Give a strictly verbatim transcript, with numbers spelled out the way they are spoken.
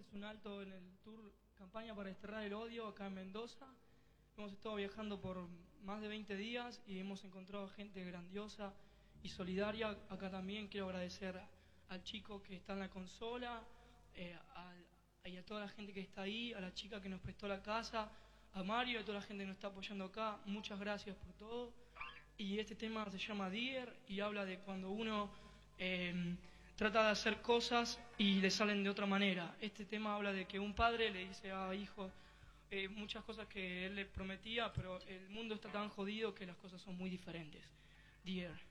un alto en el tour Campaña para Desterrar el Odio acá en Mendoza. Hemos estado viajando por más de veinte días y hemos encontrado gente grandiosa y solidaria. Acá también quiero agradecer al chico que está en la consola, eh, al, y a toda la gente que está ahí, a la chica que nos prestó la casa, a Mario y a toda la gente que nos está apoyando acá. Muchas gracias por todo. Y este tema se llama Dear y habla de cuando uno eh, trata de hacer cosas y le salen de otra manera. Este tema habla de que un padre le dice a hijo eh, muchas cosas que él le prometía, pero el mundo está tan jodido que las cosas son muy diferentes. Dear.